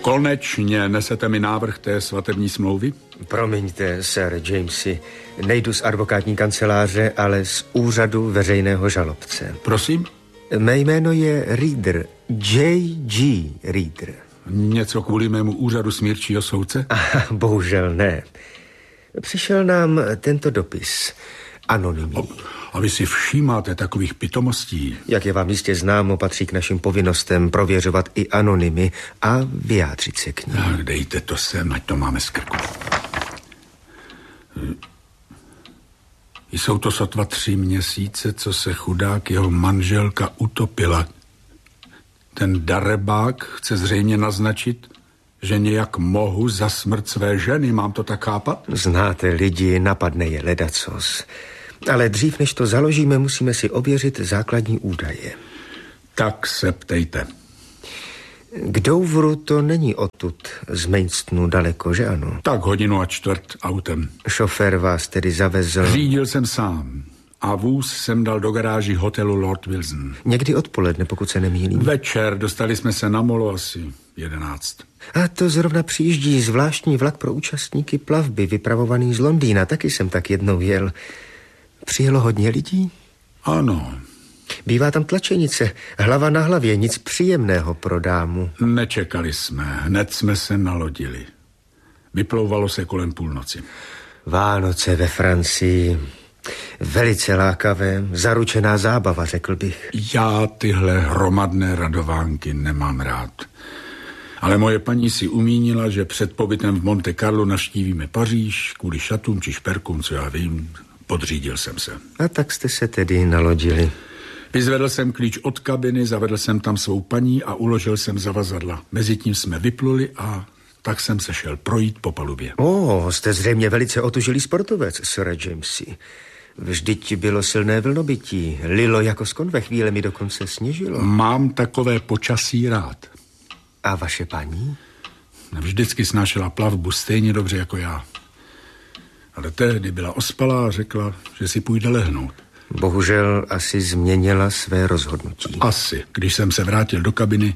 Konečně nesete mi návrh té svatební smlouvy? Promiňte, Sir Jamesy, nejdu z advokátní kanceláře, ale z úřadu veřejného žalobce. Prosím? Mé jméno je Reader, J.G. Reader. Něco kvůli mému úřadu smírčího soudce? Bohužel ne. Přišel nám tento dopis, anonymní. A vy si všímáte takových pitomostí? Jak je vám jistě známo, patří k našim povinnostem prověřovat i anonymy a vyjádřit se k nim. Dejte to sem, ať to máme z krku. Jsou to sotva 3 měsíce, co se chudák jeho manželka utopila. Ten darebák chce zřejmě naznačit, že nějak mohu za smrt své ženy. Mám to tak chápat? Znáte lidi, napadne je ledacos. Ale dřív, než to založíme, musíme si ověřit základní údaje. Tak se ptejte. K Douvru to není odtud, z Mainstonu daleko, že ano? Tak 1.25 hodiny autem. Šofér vás tedy zavezl? Řídil jsem sám a vůz jsem dal do garáži hotelu Lord Wilson. Někdy odpoledne, pokud se nemýlím. Večer, dostali jsme se na molo asi 11. A to zrovna přijíždí zvláštní vlak pro účastníky plavby, vypravovaný z Londýna. Taky jsem tak jednou jel. Přijelo hodně lidí? Ano. Bývá tam tlačenice, hlava na hlavě, nic příjemného pro dámu. Nečekali jsme, hned jsme se nalodili. Vyplouvalo se kolem půlnoci. Vánoce ve Francii, velice lákavé, zaručená zábava, řekl bych. Já tyhle hromadné radovánky nemám rád. Ale moje paní si umínila, že před pobytem v Monte Carlo navštívíme Paříž, kvůli šatům či šperkům, co já vím, podřídil jsem se. A tak jste se tedy nalodili. Vyzvedl jsem klíč od kabiny, zavedl jsem tam svou paní a uložil jsem zavazadla. Mezitím jsme vypluli a tak jsem se šel projít po palubě. Jste zřejmě velice otužilý sportovec, Sir Jamesy. Vždyť bylo silné vlnobytí, lilo jako skon, ve chvíli mi dokonce sněžilo. Mám takové počasí rád. A vaše paní? Vždycky snášela plavbu stejně dobře jako já. Ale tehdy byla ospalá a řekla, že si půjde lehnout. Bohužel asi změnila své rozhodnutí. Asi. Když jsem se vrátil do kabiny,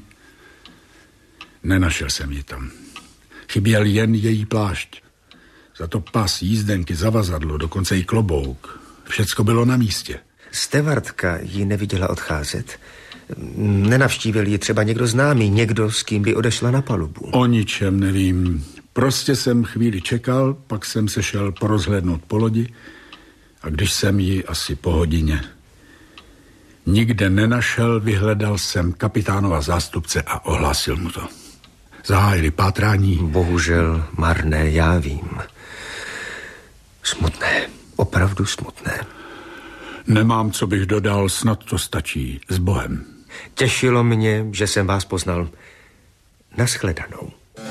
nenašel jsem ji tam. Chyběl jen její plášť. Za to pas, jízdenky, zavazadlo, dokonce i klobouk. Všecko bylo na místě. Stevardka ji neviděla odcházet. Nenavštívil ji třeba někdo známý, někdo, s kým by odešla na palubu. O ničem nevím. Prostě jsem chvíli čekal, pak jsem se šel porozhlédnout po lodi a když jsem ji asi po hodině nikde nenašel, vyhledal jsem kapitánova zástupce a ohlásil mu to. Zahájili pátrání. Bohužel marné, já vím. Smutné, opravdu smutné. Nemám, co bych dodal, snad to stačí. S Bohem. Těšilo mě, že jsem vás poznal. Naschledanou.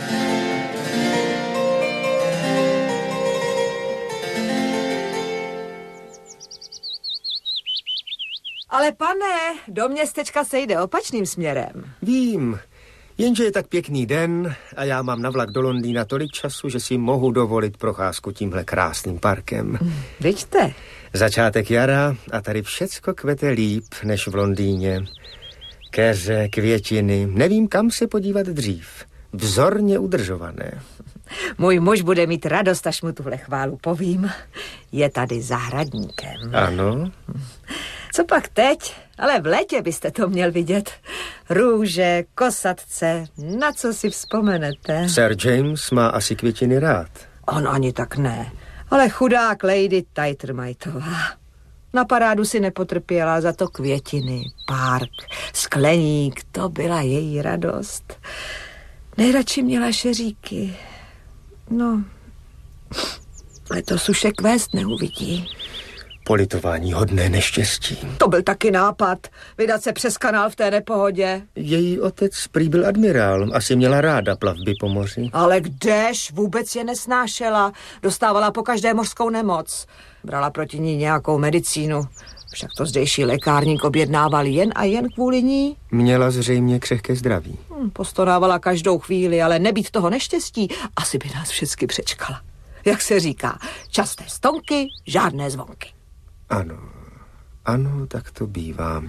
Ale pane, do městečka se jde opačným směrem. Vím, jenže je tak pěkný den a já mám na vlak do Londýna tolik času, že si mohu dovolit procházku tímhle krásným parkem. Vidíte? Začátek jara a tady všecko kvete líp než v Londýně. Keře, květiny, nevím, kam se podívat dřív. Vzorně udržované. Můj muž bude mít radost, až mu tuhle chválu povím. Je tady zahradníkem. Ano. Co pak teď? Ale v létě byste to měl vidět. Růže, kosatce, na co si vzpomenete? Sir James má asi květiny rád. On ani tak ne. Ale chudák Lady Taitermajtová. Na parádu si nepotrpěla, za to květiny, park, skleník, to byla její radost. Nejradši měla šeříky. No, letos už je kvést neuvidí. Politování hodné neštěstí. To byl taky nápad, vydat se přes kanál v té nepohodě. Její otec prý byl admirál, asi měla ráda plavby po moři. Ale kdež, vůbec je nesnášela, dostávala po každé mořskou nemoc. Brala proti ní nějakou medicínu, však to zdejší lékárník objednával jen a jen kvůli ní. Měla zřejmě křehké zdraví. Postonávala každou chvíli, ale nebýt toho neštěstí, asi by nás všechny přečkala. Jak se říká, časté stonky, žádné zvonky. Ano, tak to bývá.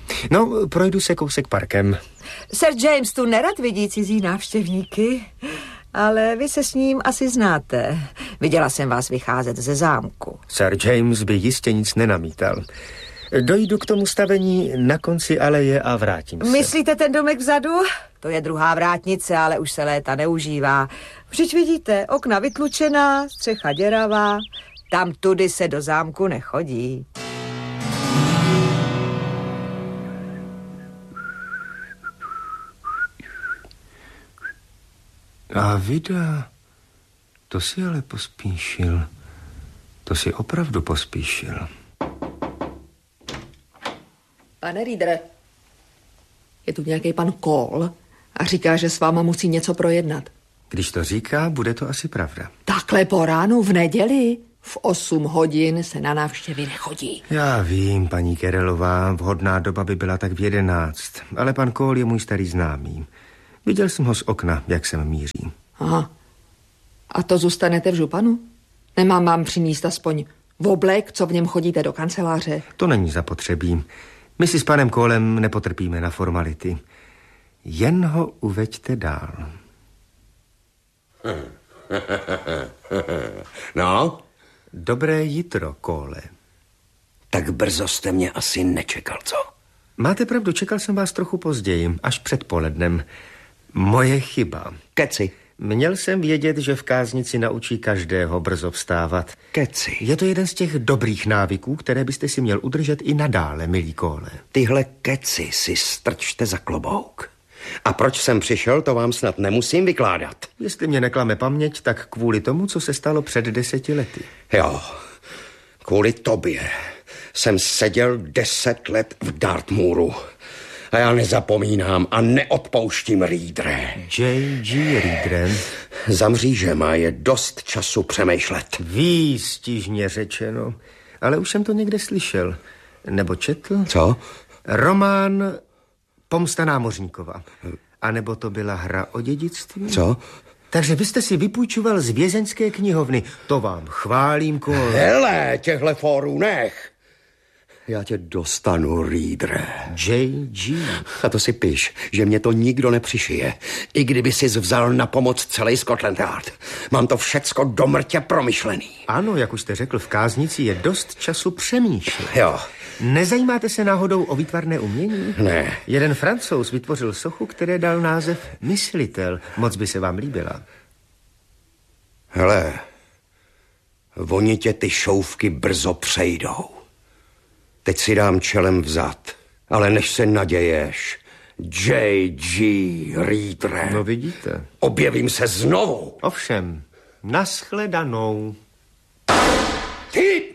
No, projdu se kousek parkem. Sir James tu nerad vidí cizí návštěvníky, ale vy se s ním asi znáte. Viděla jsem vás vycházet ze zámku. Sir James by jistě nic nenamítal. Dojdu k tomu stavení na konci aleje a vrátím se. Myslíte ten domek vzadu? To je druhá vrátnice, ale už se léta neužívá. Vždyť vidíte, okna vytlučená, střecha děravá. Tam tudy se do zámku nechodí. A vida, to si ale pospíšil. To si opravdu pospíšil. Pane Reedere, je tu nějaký pan Cole a říká, že s váma musí něco projednat. Když to říká, bude to asi pravda. Takhle po ránu v neděli? V 8 hodin se na návštěvy nechodí. Já vím, paní Kerelová, vhodná doba by byla tak v 11, ale pan Cole je můj starý známý. Viděl jsem ho z okna, jak sem míří. Aha. A to zůstanete v županu? Nemám vám přinést aspoň oblek, co v něm chodíte do kanceláře? To není zapotřebí. My si s panem Colem nepotrpíme na formality. Jen ho uveďte dál. No? Dobré jitro, Cole. Tak brzo jste mě asi nečekal, co? Máte pravdu, čekal jsem vás trochu později, až před polednem. Moje chyba. Keci. Měl jsem vědět, že v káznici naučí každého brzo vstávat. Keci. Je to jeden z těch dobrých návyků, které byste si měl udržet i nadále, milý Cole. Tyhle keci si strčte za klobouk. A proč jsem přišel, to vám snad nemusím vykládat. Jestli mě neklame paměť, tak kvůli tomu, co se stalo před 10 lety. Jo, kvůli tobě jsem seděl 10 let v Dartmouru. A já nezapomínám a neodpouštím, Reedere. J.G. Reedere. Za mřížema je dost času přemýšlet. Výstižně řečeno. Ale už jsem to někde slyšel. Nebo četl? Co? Román Pomsta námořníkova. A nebo to byla hra o dědictví? Co? Takže vy jste si vypůjčoval z vězeňské knihovny. To vám chválím, Cole. Hele, těhle fórů nech. Já tě dostanu, Reedere. J.G. A to si piš, že mě to nikdo nepřišije. I kdyby sis vzal na pomoc celý Scotland Yard. Mám to všecko do mrtě promyšlený. Ano, jak už jste řekl, v káznici je dost času přemýšlet. Jo. Nezajímáte se náhodou o výtvarné umění? Ne. Jeden Francouz vytvořil sochu, které dal název Myslitel. Moc by se vám líbila. Hele, oni tě ty šouvky brzo přejdou. Teď si dám čelem vzad, ale než se naděješ, J.G. Reedere. No vidíte. Objevím se znovu. Ovšem, nashledanou. Ty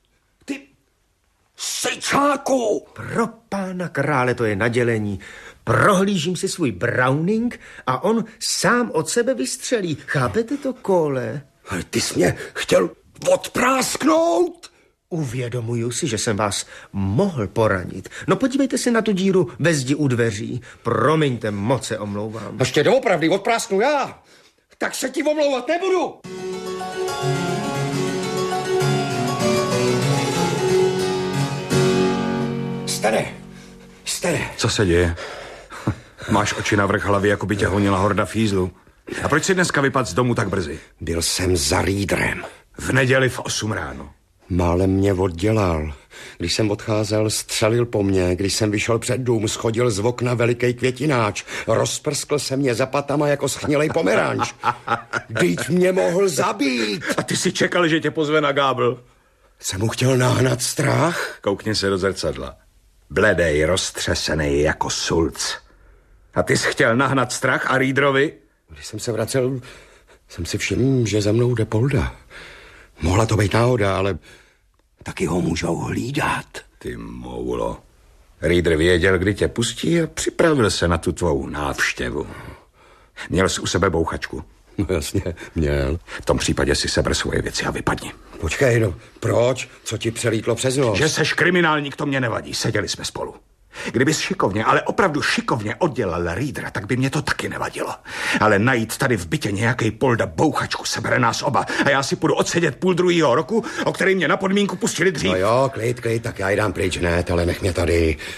sejčáku! Pro pána krále, to je nadělení. Prohlížím si svůj Browning a on sám od sebe vystřelí. Chápete to, Cole? Ale ty jsi mě chtěl odprásknout? Uvědomuju si, že jsem vás mohl poranit. No podívejte se na tu díru ve zdi u dveří. Promiňte, moc se omlouvám. Až tě doopravdy odprásknu já, tak se ti omlouvat nebudu. Stane. Co se děje? Máš oči na vrch hlavy, jako by tě honila horda fízlu. A proč jsi dneska vypadl z domu tak brzy? Byl jsem za Reederem. V neděli v 8 ráno. Málem mě oddělal. Když jsem odcházel, střelil po mně. Když jsem vyšel před dům, schodil z okna veliký květináč. Rozprskl se mě za patama jako schnilej pomeranč. Vždyť mě mohl zabít. A ty si čekal, že tě pozve na gábl? Jsem mu chtěl nahnat strach. Koukni se do zrcadla. Bledej, roztřesený jako sulc. A ty jsi chtěl nahnat strach a Reederovi? Když jsem se vracel, jsem si všiml, že za mnou jde Polda. Mohla to být náhoda, ale taky ho můžou hlídat. Ty moulo. Reeder věděl, kdy tě pustí a připravil se na tu tvou návštěvu. Měl jsi u sebe bouchačku? No jasně, měl. V tom případě si seber svoje věci a vypadni. Počkej, no, proč? Co ti přelítlo přes nos? Že seš kriminálník, to mě nevadí, seděli jsme spolu. Kdybys šikovně, ale opravdu šikovně oddělal Reedera, tak by mě to taky nevadilo. Ale najít tady v bytě nějaký Polda bouchačku sebere nás oba a já si půjdu odsedět 1,5 roku, o který mě na podmínku pustili dřív. No jo, klid, tak já jdám pryč hned, ale nech mě tady.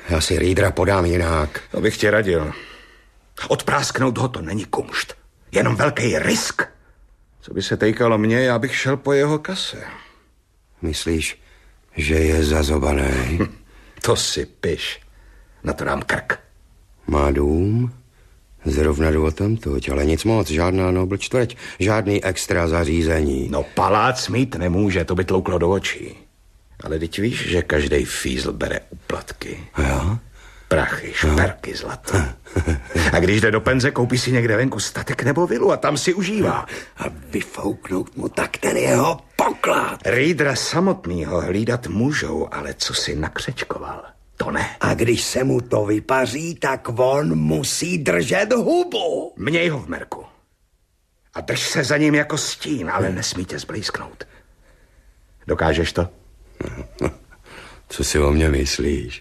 Já si Reedera podám jinak. To bych ti radil. Odprásknout ho to není kumšt. Jenom velký risk. Co by se týkalo mě, já bych šel po jeho kase. Myslíš, že je zazobaný? To si piš. Na to dám krk. Má dům? Zrovna jdu o tamtuť, ale nic moc, žádná Nobl čtvrť, žádný extra zařízení. No palác mít nemůže, to by tlouklo do očí. Ale teď víš, že každej fízl bere úplatky. Jo? Prachy, šperky, zlato. A když jde do penze, koupí si někde venku statek nebo vilu a tam si užívá. A vyfouknout mu tak ten jeho poklad. Reedera samotnýho hlídat můžou, ale co si nakřečkoval, to ne. A když se mu to vypaří, tak on musí držet hubu. Měj ho v merku. A drž se za ním jako stín, ale nesmí tě zblízknout. Dokážeš to? Co si o mě myslíš?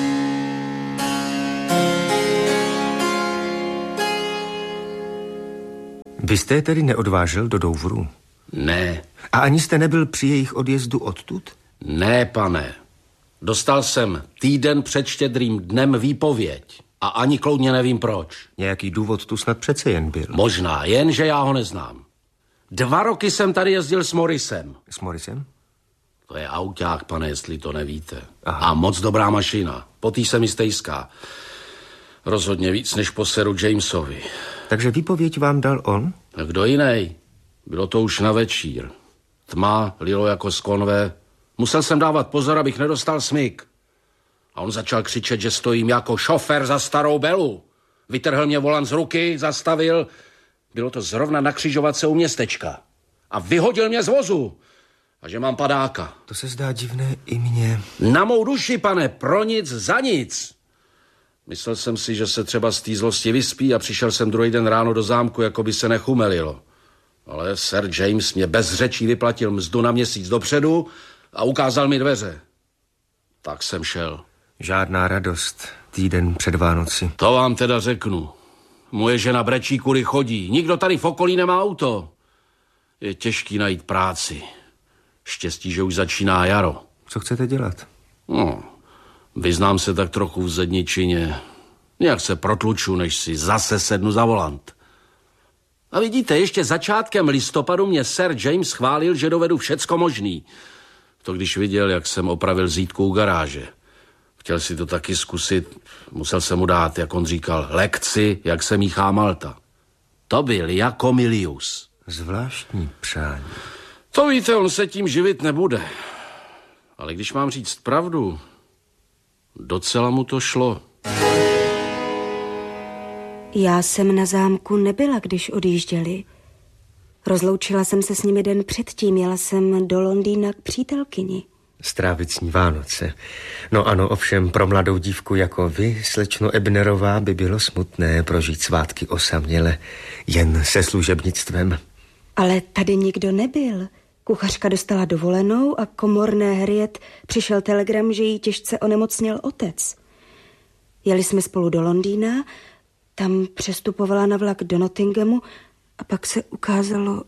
Vy jste je tedy neodvážel do Douvru? Ne. A ani jste nebyl při jejich odjezdu odtud? Ne, pane. Dostal jsem týden před Štědrým dnem výpověď a ani kloudně nevím proč. Nějaký důvod tu snad přece jen byl. Možná, jenže já ho neznám. 2 roky jsem tady jezdil s Morrisem. S Morrisem? To je auták, pane, jestli to nevíte. Aha. A moc dobrá mašina. Po tý se mi stejská. Rozhodně víc než po seru Jamesovi. Takže výpověď vám dal on? A kdo jiný? Bylo to už na večír. Tma, lilo jako z konve. Musel jsem dávat pozor, abych nedostal smyk. A on začal křičet, že stojím jako šofér za starou Belu. Vytrhl mě volant z ruky, zastavil. Bylo to zrovna na křižovatce u městečka. A vyhodil mě z vozu. A že mám padáka. To se zdá divné i mně. Na mou duši, pane, pro nic, za nic. Myslel jsem si, že se třeba z té zlosti vyspí a přišel jsem druhý den ráno do zámku, jako by se nechumelilo. Ale Sir James mě bez řečí vyplatil mzdu na měsíc dopředu a ukázal mi dveře. Tak jsem šel. Žádná radost, týden před Vánoci. To vám teda řeknu. Moje žena brečí, kudy chodí. Nikdo tady v okolí nemá auto. Je těžký najít práci. Štěstí, že už začíná jaro. Co chcete dělat? No, vyznám se tak trochu v zedničině. Nějak se protluču, než si zase sednu za volant. A vidíte, ještě začátkem listopadu mě Sir James chválil, že dovedu všecko možný. To když viděl, jak jsem opravil zítku u garáže. Chtěl si to taky zkusit, musel jsem mu dát, jak on říkal, lekci, jak se míchá malta. To byl jako Milius. Zvláštní přání. To víte, on se tím živit nebude. Ale když mám říct pravdu, docela mu to šlo. Já jsem na zámku nebyla, když odjížděli. Rozloučila jsem se s nimi den předtím, jela jsem do Londýna k přítelkyni. Strávit s ní Vánoce. No ano, ovšem pro mladou dívku jako vy, slečno Ebnerová, by bylo smutné prožít svátky osaměle, jen se služebnictvem. Ale tady nikdo nebyl. Kuchařka dostala dovolenou a komorné Harriet přišel telegram, že jí těžce onemocněl otec. Jeli jsme spolu do Londýna, tam přestupovala na vlak do Nottinghamu a pak se ukázalo...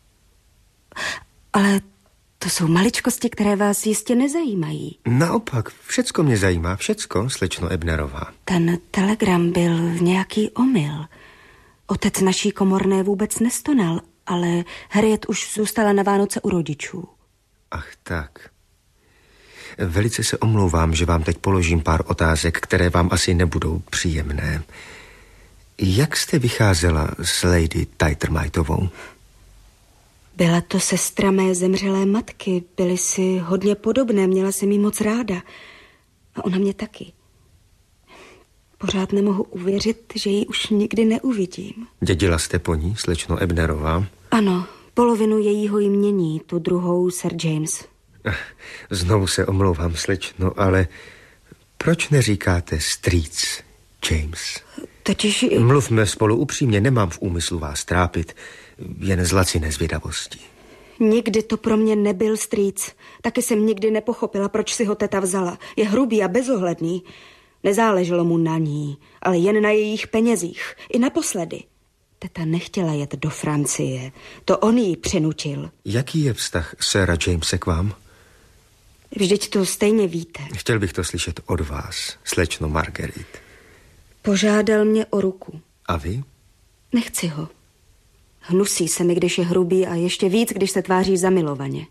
Ale to jsou maličkosti, které vás jistě nezajímají. Naopak, všecko mě zajímá, všecko, slečno Ebnerová. Ten telegram byl nějaký omyl. Otec naší komorné vůbec nestonal, ale Harriet už zůstala na Vánoce u rodičů. Ach tak. Velice se omlouvám, že vám teď položím pár otázek, které vám asi nebudou příjemné. Jak jste vycházela s Lady Taitermitovou? Byla to sestra mé zemřelé matky. Byly si hodně podobné, měla jsem jí moc ráda. A ona mě taky. Pořád nemohu uvěřit, že ji už nikdy neuvidím. Dědila jste po ní, slečno Ebnerová? Ano, polovinu jejího jmění, tu druhou Sir James. Znovu se omlouvám, slečno, ale proč neříkáte strýc James? Totiž... Mluvme spolu upřímně, nemám v úmyslu vás trápit, jen z laciné zvědavosti. Nikdy to pro mě nebyl strýc. Taky jsem nikdy nepochopila, proč si ho teta vzala. Je hrubý a bezohledný. Nezáleželo mu na ní, ale jen na jejich penězích. I naposledy. Teta nechtěla jet do Francie. To on jí přinutil. Jaký je vztah Sira Jamese k vám? Vždyť to stejně víte. Chtěl bych to slyšet od vás, slečno Margaret. Požádal mě o ruku. A vy? Nechci ho. Hnusí se mi, když je hrubý a ještě víc, když se tváří zamilovaně.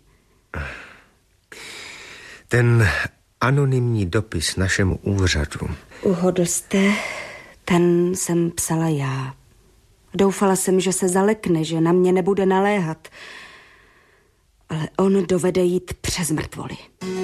Ten anonymní dopis našemu úřadu. Uhodl jste, ten jsem psala já. Doufala jsem, že se zalekne, že na mě nebude naléhat. Ale on dovede jít přes mrtvoly.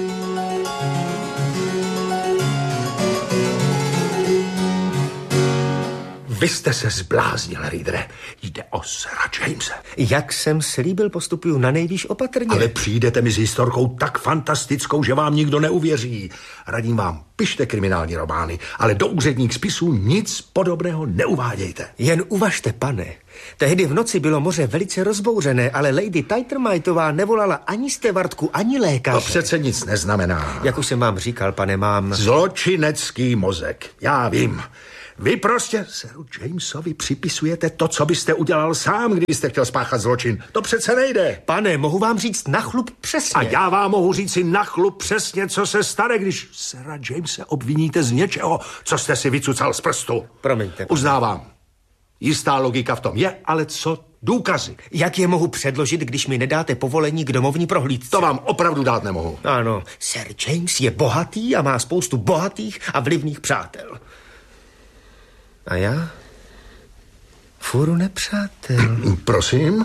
Vy jste se zbláznil, Reedere. Jde o Sira Jamese. Jak jsem slíbil, postupuju na nejvýš opatrně. Ale přijdete mi s historkou tak fantastickou, že vám nikdo neuvěří. Radím vám, pište kriminální romány, ale do úředních spisů nic podobného neuvádějte. Jen uvažte, pane. Tehdy v noci bylo moře velice rozbouřené, ale Lady Tightermightová nevolala ani stevardku, ani lékaře. To přece nic neznamená. Jak už jsem vám říkal, pane, mám... Zločinecký mozek, já vím. Vy prostě Siru Jamesovi připisujete to, co byste udělal sám, kdybyste chtěl spáchat zločin. To přece nejde. Pane, mohu vám říct na chlup přesně. A já vám mohu říct si na chlup přesně, co se stane, když Sira Jamese obviníte z něčeho, co jste si vycucal z prstu. Promiňte. Uznávám. Jistá logika v tom je, ale co důkazy? Jak je mohu předložit, když mi nedáte povolení k domovní prohlídce? To vám opravdu dát nemohu. Ano, Sir James je bohatý a má spoustu bohatých a vlivných přátel. A já? Fůru nepřátel. Prosím?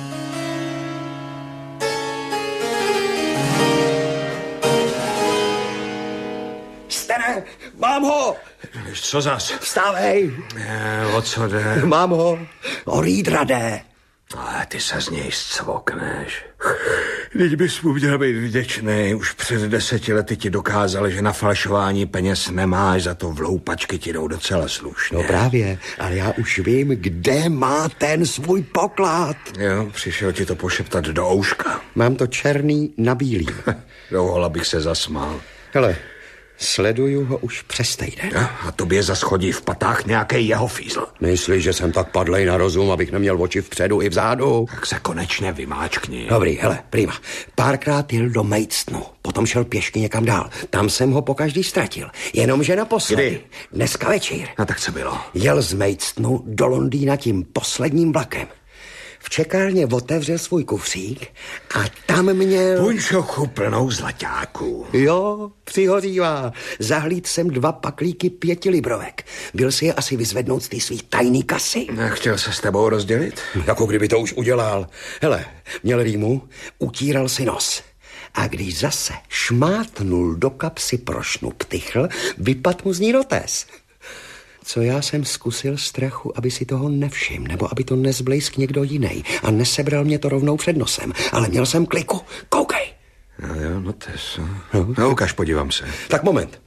Stene, mám ho! Co zas? Vstávej! O co jde? Mám ho! O Reedera jde. Ale ty se z něj zcvokneš. Teď bys mu měl být vděčný. Už před 10 lety ti dokázali, že na falšování peněz nemáš, za to vloupačky ti jdou docela slušně. No právě, ale já už vím, kde má ten svůj poklad. Jo, přišel ti to pošeptat do ouška. Mám to černý na bílý. Dohola bych se zasmál. Hele, sleduju ho už přes týden. A tobě zas chodí v patách nějaký jeho fízl. Myslíš, že jsem tak padlej na rozum, abych neměl oči vpředu i vzadu? Tak se konečně vymáčkni. Dobrý, hele, prima. Párkrát jel do Maidstonu, potom šel pěšky někam dál. Tam jsem ho pokaždý ztratil. Jenomže naposledy. Kdy? Dneska večer. No tak co bylo? Jel z Maidstonu do Londýna tím posledním vlakem. V čekárně otevřel svůj kufřík a tam měl... Punčochu plnou zlaťáků. Jo, přihořívá. Zahlíd jsem 2 paklíky 5 librovek. Byl si je asi vyzvednout z té svý tajný kasy. Chtěl se s tebou rozdělit? Jako kdyby to už udělal. Hele, měl rýmu, utíral si nos. A když zase šmátnul do kapsy prošnu ptychl, vypadl mu z ní notes. Co já jsem zkusil strachu, aby si toho nevšiml, nebo aby to nezblejsk někdo jiný a nesebral mě to rovnou před nosem. Ale měl jsem kliku. Koukej. No jo, notes. No, ukaž, podívám se. Tak moment.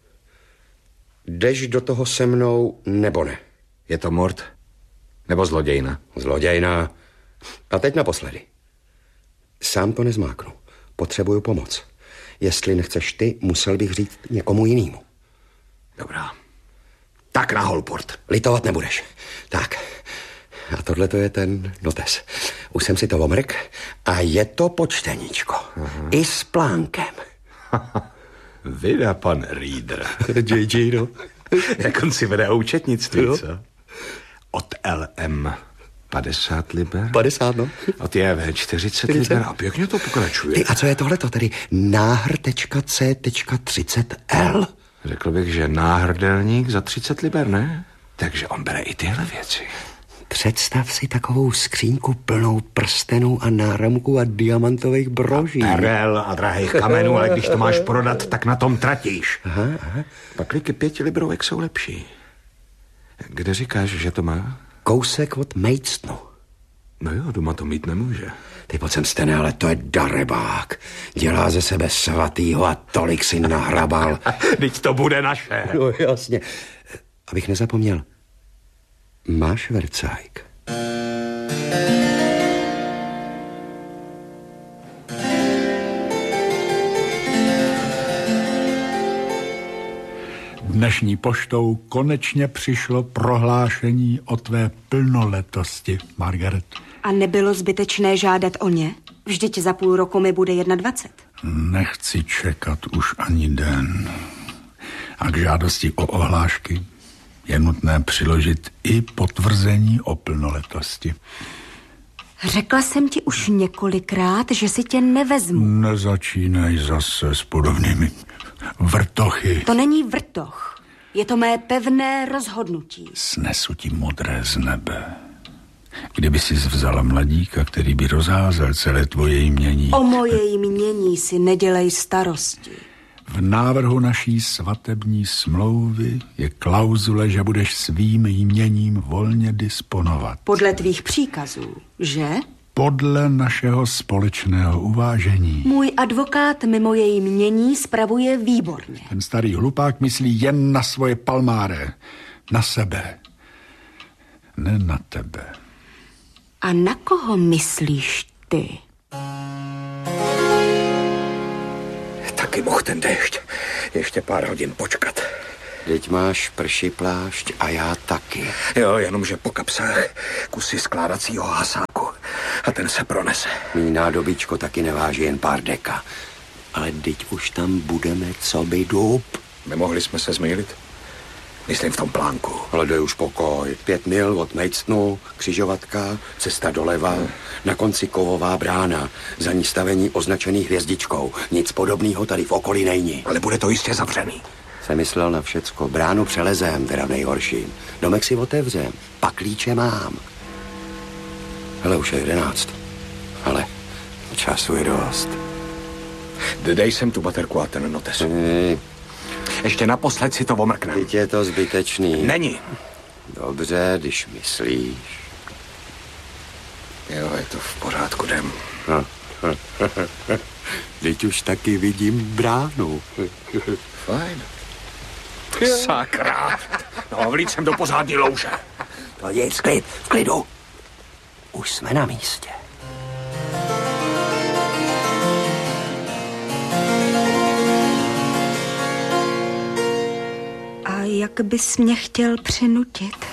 Jdeš do toho se mnou, nebo ne? Je to mord? Nebo zlodějna? Zlodějna. A teď naposledy. Sám to nezmáknu. Potřebuju pomoc. Jestli nechceš ty, musel bych říct někomu jinému. Dobrá. Tak na Holport. Litovat nebudeš. Tak. A tohle to je ten notes. Už jsem si to omrk a je to počteníčko. Aha. I s plánkem. Vida pan Reeder. JJ, no. Jak on si vede účetnictví, jo. Co? Od LM 50 liber. 50, no. Od JV 40 liber a pěkně to pokračuje. Ty, a co je tohleto tedy? Náhr.c.30L? Řekl bych, že náhrdelník za 30 liber, ne? Takže on bere i tyhle věci. Představ si takovou skřínku plnou prstenů a náramků a diamantových broží. A perel a drahých kamenů, ale když to máš prodat, tak na tom tratíš. Aha. Pakliky 5 librovek jsou lepší. Kde říkáš, že to má? Kousek od Maidstonu. No jo, doma to mít nemůže. Ty pojď sem, Stene, ale to je darebák. Dělá ze sebe svatýho a tolik si nahrabal. Vždyť to bude naše. No jasně. Abych nezapomněl. Máš vercajk? Dnešní poštou konečně přišlo prohlášení o tvé plnoletosti, Margaret. A nebylo zbytečné žádat o ně? Vždyť za půl roku mi bude 21. Nechci čekat už ani den. A k žádosti o ohlášky je nutné přiložit i potvrzení o plnoletosti. Řekla jsem ti už několikrát, že si tě nevezmu. Nezačínej zase s podobnými vrtochy. To není vrtoch. Je to mé pevné rozhodnutí. Snesu ti modré z nebe. Kdyby jsi vzala mladíka, který by rozházel celé tvoje jmění. O moje jmění si nedělej starosti. V návrhu naší svatební smlouvy je klauzule, že budeš svým jměním volně disponovat. Podle tvých příkazů, že? Podle našeho společného uvážení. Můj advokát mi moje jmění spravuje výborně. Ten starý hlupák myslí jen na svoje palmáre. Na sebe. Ne na tebe. A na koho myslíš ty? Taky mohl ten déšť ještě pár hodin počkat. Teď máš prší plášť a já taky. Jo, jenomže po kapsách kusy skládacího hasáku a ten se pronese. Mý nádobičko taky neváží jen pár deka. Ale teď už tam budeme co by dub. Nemohli jsme se zmýlit? Myslím v tom plánku. Ale dej už pokoj. 5 mil od Maidstonu, křižovatka, cesta doleva, na konci kovová brána, za ní stavení označený hvězdičkou. Nic podobného tady v okolí není. Ale bude to jistě zavřený. Jsem myslel na všecko. Bránu přelezem, teda v nejhorším. Domek si otevřem, pak klíče mám. Hele, už je 11. Ale času je dost. Dej sem tu baterku a ten notes. Ještě naposled si to omrknem. Teď je to zbytečný. Není. Dobře, když myslíš. Jo, je to v pořádku, jdem. Teď už taky vidím bránu. Fajn. Sakra. No, vlít jsem do pořádný louže. To je klid, v klidu. Už jsme na místě. A jak bys mě chtěl přinutit?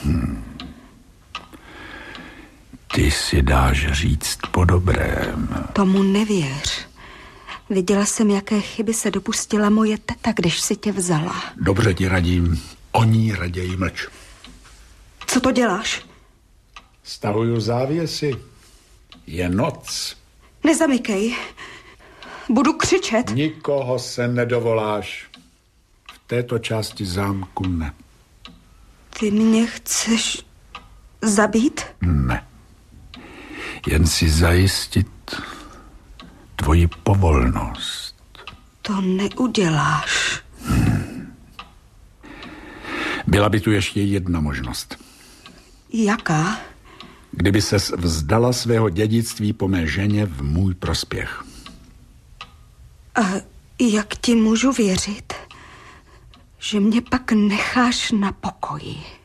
Ty si dáš říct po dobrém. Tomu nevěř. Viděla jsem, jaké chyby se dopustila moje teta, když si tě vzala. Dobře ti radím, o ní raději mlč. Co to děláš? Stahuju závěsy. Je noc. Nezamykej. Budu křičet. Nikoho se nedovoláš. V této části zámku ne. Ty mě chceš zabít? Ne. Jen si zajistit tvoji povolnost. To neuděláš. Byla by tu ještě jedna možnost. Jaká? Kdyby ses vzdala svého dědictví po mé ženě v můj prospěch. A jak ti můžu věřit, že mě pak necháš na pokoji?